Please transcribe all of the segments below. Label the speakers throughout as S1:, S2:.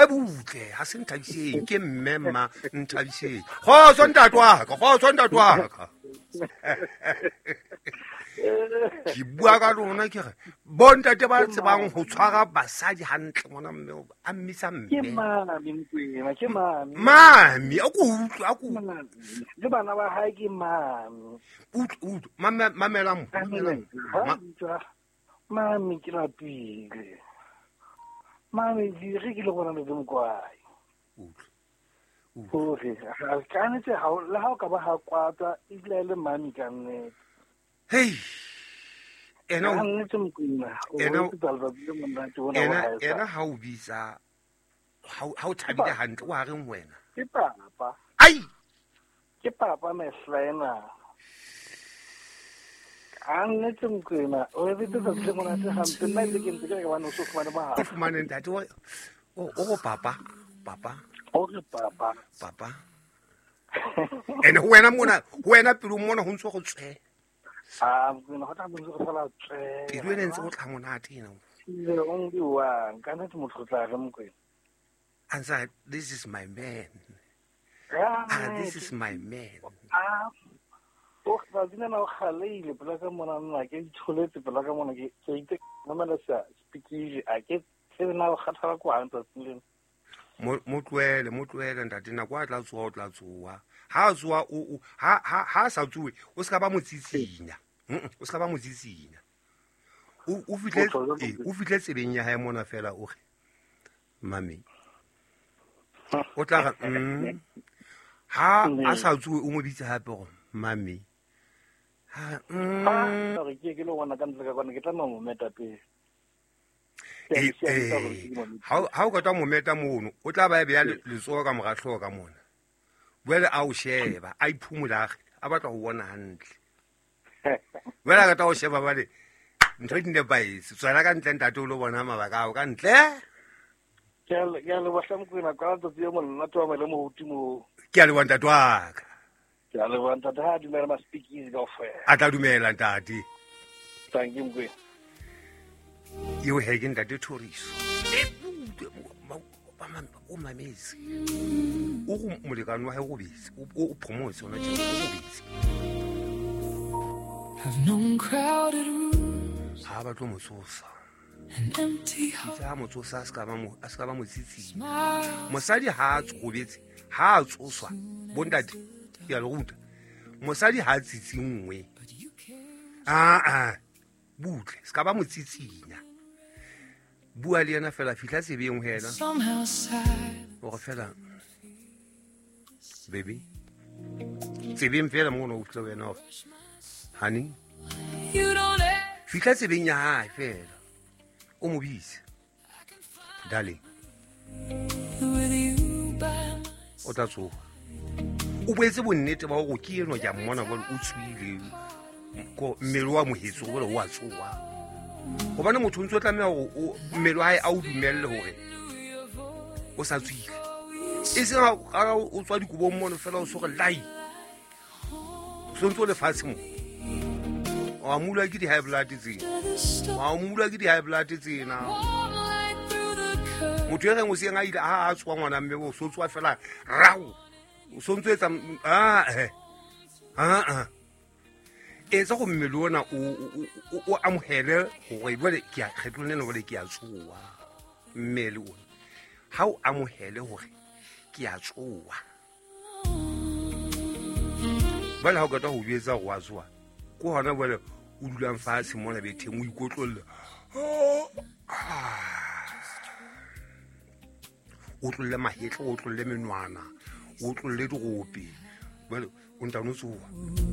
S1: butle ha se nthabiseng ke mmemma nthabiseng go sontatwa ka ke bua ka lona ke re bontate ba tsebang go tshwara basadi hantle mona mme a mmisa mme mami a go utlwa
S2: le bana ba hae ke mami
S1: mamela
S2: mami ke lapile mami di re ke le gona le mkwai okay ka netse ha le ha ka ba ha kwata ile le mami ka nnete
S1: hey ena ha o bitsa ha o thabile hantle o a reng wena
S2: ke papa
S1: ai
S2: ke papa meslena annetse mkwena o re ditse tse mona tse hampe nna le ke ntse ke ba no so fumane ba
S1: ke fumane ntate o papa
S2: okay papa
S1: ene wena pelo mona ho ntse go tswe
S2: mkwena ho tla mo go sala tswe
S1: pelo ene ntse go tla monate ena
S2: le o ndi wa kana tse motho tla re mkwena
S1: answer this is my man this is my man
S2: o ba dina na khaleile pela ka mona nna ke tholetse pela ka mona ke ite mamela sa speaking a ke se na go khathala kwa ntse tsile
S1: mo tloele ntate na kwa tla tsoa ha tswa ha sa tsuwe o ska ba motsitsinya o fitle tsebeng ya hae mona fela o re mami o tla ga ha a sa tsuwe o mo bitse hape go mami
S2: re ke le bona ka ntse ka kwana ke tla mo meta pe
S1: ha o ka twa mo meta mono o tla ba be ya letsogo ka mogatlho ka mona bwele a o sheba a iphumulage a batla go bona hantle bwele a ka twa go sheba bale ntho di ne baetse tswela ka ntle ntate o lo bona mabaka ao ka ntle
S2: ke le bahlamkwena ka tsa tse mo nna twa mele mo hutimo
S1: ke a le wanta twaka
S2: ke a le wanta da di mera ma speaking go fa
S1: a tla dumela ntate
S2: thank you mkwena
S1: yo hege ntate Thoriso o mametse o go molekano wa go bitse o promote ona tšeo go bitse
S3: I've known crowded rooms
S1: ha ba tlo motsosa
S3: and empty
S1: tsa motsosa a ska ba motsitsi
S3: hearts.
S1: mosadi ha a tsogobetse ha a tsoswa bondate ya le ruta mosadi ha a tsitsingwe butle ska ba motsitsinya bua le yena fela fitla tsebeng ho yena
S3: Somehow sad.
S1: o go fela baby tsebeng fela mo no utlo wena honey
S3: You don't
S1: fitla tsebeng ya hae fela o mo bitse darling
S3: with you by my
S1: o tla tsoga o boetse bonnete ba go ke eno ja mmona bona o tswile ko mmele wa mohetso gore o a tsoa go bana motho ntse o tlamela go mmele wa hae a o dumelle gore o sa tswile e se ga o tswa dikobong mono fela o soge lai so ntse o le fatshe mo wa mulwa ke di high blood tsena
S3: like through the curve.
S1: motho e reng o sieng a ile a tswa ngwana mme o so tswa fela rao o so ntse etsa etsa go mmele ona o amohele gore bole ke a kgetlone bole ke a tsoa mmele ona ha o amohele gore ke a tsoa bale ha o ka twa go bietsa go a tsoa ko hona bole o dulang fatshe mona betheng o ikotlolla o tlolle mahetlo o tlolle menwana o tlolle digope bale o ntano tsoa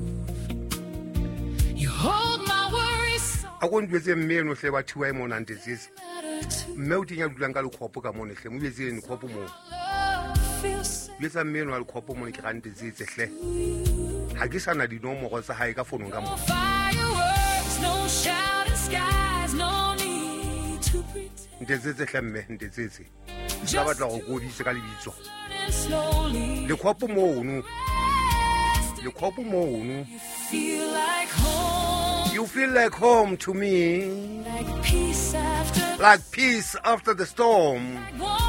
S3: You hold my worries so
S1: a go ntwetse mme eno hle ba thiwa e mona ntetsetse
S3: better to
S1: mme o tenya dulang ka lekgopo ka mone hle mo betse ne khopo mo
S3: feel safe.
S1: betsa mme eno a lekgopo mone ke ga ntetsetse hle ha ke sana dinomoro tsa hae ka fonong ka mo
S3: Fireworks, no shouting skies, no need to pretend.
S1: ntetsetse hle mme ntetsetse sa batla go go ditse ka lebitso
S3: And slowly
S1: lekgopo mono lekgopo mono
S3: feel like home,
S1: you feel like home to me
S3: like peace after
S1: like peace after the storm
S3: one.